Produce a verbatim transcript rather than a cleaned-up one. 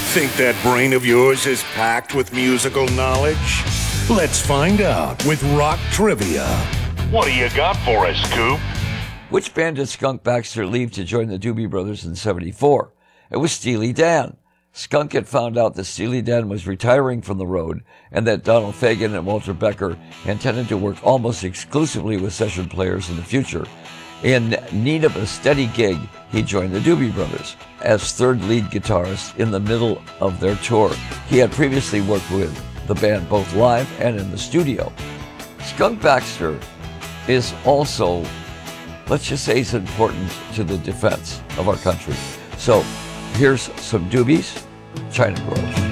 Think that brain of yours is packed with musical knowledge? Let's find out with Rock Trivia. What do you got for us, Coop? Which band did Skunk Baxter leave to join the Doobie Brothers in seventy-four? It was Steely Dan. Skunk had found out that Steely Dan was retiring from the road and that Donald Fagen and Walter Becker intended to work almost exclusively with session players in the future. In need of a steady gig, he joined the Doobie Brothers as third lead guitarist in the middle of their tour. He had previously worked with the band both live and in the studio. Skunk Baxter is also, let's just say, he's important to the defense of our country. So here's some Doobies, China Grove.